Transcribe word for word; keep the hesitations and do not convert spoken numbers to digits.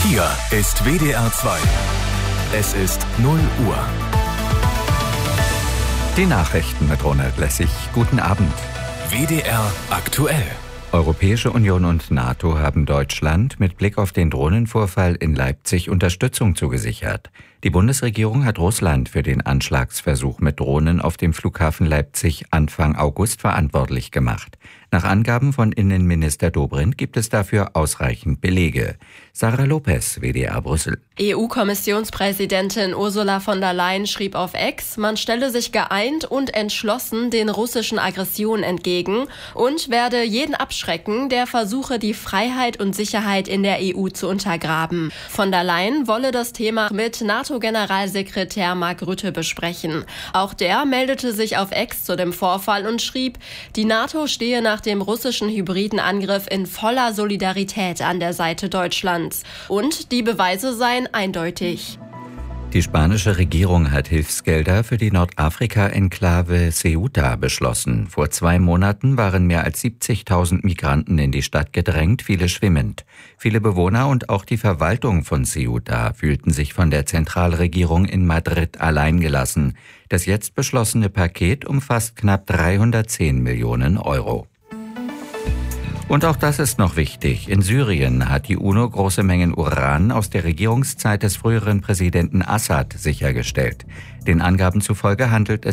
Hier ist W D R zwei. Es ist null Uhr. Die Nachrichten mit Ronald Lessig. Guten Abend. W D R aktuell. Europäische Union und NATO haben Deutschland mit Blick auf den Drohnenvorfall in Leipzig Unterstützung zugesichert. Die Bundesregierung hat Russland für den Anschlagsversuch mit Drohnen auf dem Flughafen Leipzig Anfang August verantwortlich gemacht. Nach Angaben von Innenminister Dobrindt gibt es dafür ausreichend Belege. Sarah Lopez, W D R Brüssel. E U-Kommissionspräsidentin Ursula von der Leyen schrieb auf X, man stelle sich geeint und entschlossen den russischen Aggressionen entgegen und werde jeden abschrecken, der versuche, die Freiheit und Sicherheit in der E U zu untergraben. Von der Leyen wolle das Thema mit NATO-Generalsekretär Mark Rutte besprechen. Auch der meldete sich auf X zu dem Vorfall und schrieb, die NATO stehe nach dem russischen hybriden Angriff in voller Solidarität an der Seite Deutschlands. Und die Beweise seien eindeutig. Die spanische Regierung hat Hilfsgelder für die Nordafrika-Enklave Ceuta beschlossen. Vor zwei Monaten waren mehr als siebzigtausend Migranten in die Stadt gedrängt, viele schwimmend. Viele Bewohner und auch die Verwaltung von Ceuta fühlten sich von der Zentralregierung in Madrid alleingelassen. Das jetzt beschlossene Paket umfasst knapp dreihundertzehn Millionen Euro. Und auch das ist noch wichtig. In Syrien hat die UNO große Mengen Uran aus der Regierungszeit des früheren Präsidenten Assad sichergestellt. Den Angaben zufolge handelt es